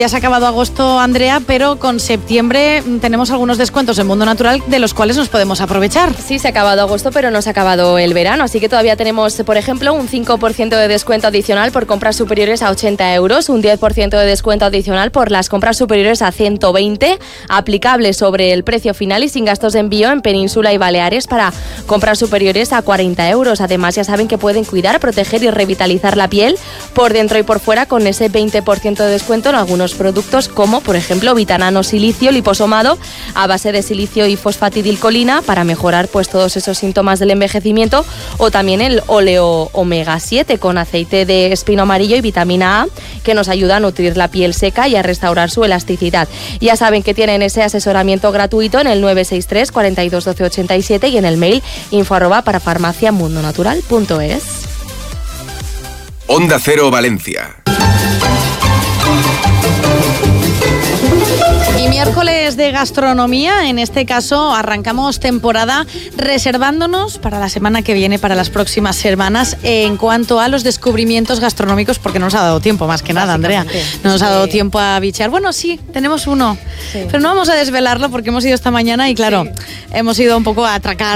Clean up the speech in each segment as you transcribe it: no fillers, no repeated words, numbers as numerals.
Ya se ha acabado agosto, Andrea, pero con septiembre tenemos algunos descuentos en Mundo Natural de los cuales nos podemos aprovechar. Sí, se ha acabado agosto, pero no se ha acabado el verano, así que todavía tenemos, por ejemplo, un 5% de descuento adicional por compras superiores a 80 euros, un 10% de descuento adicional por las compras superiores a 120, aplicable sobre el precio final y sin gastos de envío en Península y Baleares para compras superiores a 40 euros. Además, ya saben que pueden cuidar, proteger y revitalizar la piel por dentro y por fuera con ese 20% de descuento en algunos productos como, por ejemplo, Vitanano Silicio liposomado a base de silicio y fosfatidilcolina para mejorar pues todos esos síntomas del envejecimiento, o también el óleo omega 7 con aceite de espino amarillo y vitamina A que nos ayuda a nutrir la piel seca y a restaurar su elasticidad. Ya saben que tienen ese asesoramiento gratuito en el 963 42 12 87 y en el mail info@parafarmaciamundonatural.es. Onda Cero Valencia. Y miércoles de gastronomía, en este caso arrancamos temporada reservándonos para la semana que viene, para las próximas semanas, en cuanto a los descubrimientos gastronómicos, porque no nos ha dado tiempo, más que nada, Andrea. No nos ha dado tiempo a bichear. Bueno, sí, tenemos uno, pero no vamos a desvelarlo porque hemos ido esta mañana y claro, hemos ido un poco a atracar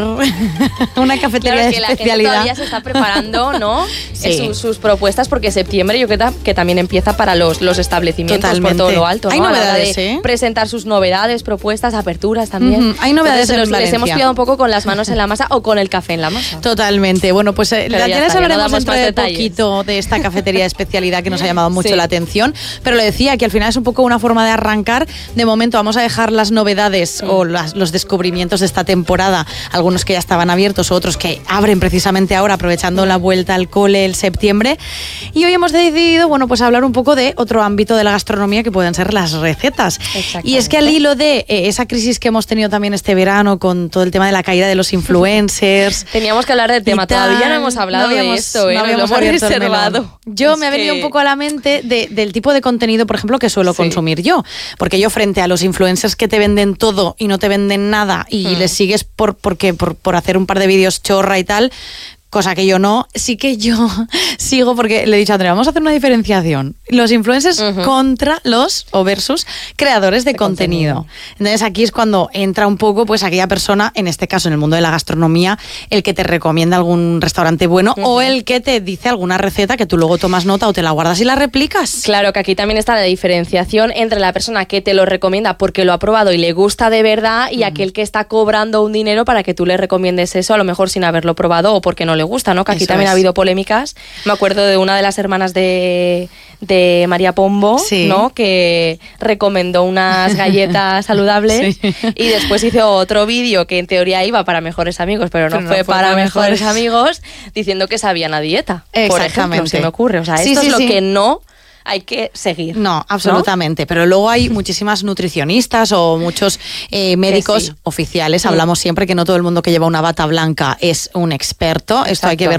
una cafetería de especialidad. La gente todavía se está preparando, ¿no? Sus propuestas, porque septiembre yo creo que también empieza para los establecimientos. Totalmente. Por todo lo alto, ¿no? Hay novedades, presentar sus novedades, propuestas, aperturas también. Hay novedades. Entonces, les hemos pillado un poco con las manos en la masa o con el café en la masa. Totalmente. Bueno, pues ya les hablaremos dentro de poquito de esta cafetería de especialidad que nos ha llamado mucho la atención. Pero le decía que al final es un poco una forma de arrancar. De momento vamos a dejar las novedades o los descubrimientos de esta temporada, algunos que ya estaban abiertos, otros que abren precisamente ahora, aprovechando la vuelta al cole el septiembre. Y hoy hemos decidido, bueno, pues hablar un poco de otro ámbito de la gastronomía que pueden ser las recetas. Y es que al hilo de esa crisis que hemos tenido también este verano con todo el tema de la caída de los influencers. Teníamos que hablar del tema, todavía no hemos hablado de esto, no lo hemos reservado. Yo me ha venido un poco a la mente del tipo de contenido, por ejemplo, que suelo consumir yo. Porque yo, frente a los influencers que te venden todo y no te venden nada y les sigues por hacer un par de vídeos chorra y tal, cosa que yo no, sí que yo sigo, porque le he dicho a Andrea, vamos a hacer una diferenciación. Los influencers contra los o versus creadores de contenido. Entonces aquí es cuando entra un poco pues aquella persona, en este caso en el mundo de la gastronomía, el que te recomienda algún restaurante bueno o el que te dice alguna receta que tú luego tomas nota o te la guardas y la replicas. Claro, que aquí también está la diferenciación entre la persona que te lo recomienda porque lo ha probado y le gusta de verdad y aquel que está cobrando un dinero para que tú le recomiendes eso, a lo mejor sin haberlo probado o porque no le gusta, ¿no? Que aquí también ha habido polémicas. Me acuerdo de una de las hermanas de María Pombo, ¿no? Que recomendó unas galletas saludables y después hizo otro vídeo que en teoría iba para mejores amigos, pero no fue para mejores amigos, diciendo que sabían a dieta. Por ejemplo, se me ocurre. O sea, esto es lo que no hay que seguir. No, absolutamente. ¿No? Pero luego hay muchísimas nutricionistas o muchos médicos oficiales. Hablamos siempre que no todo el mundo que lleva una bata blanca es un experto. Exacto. Esto hay que ver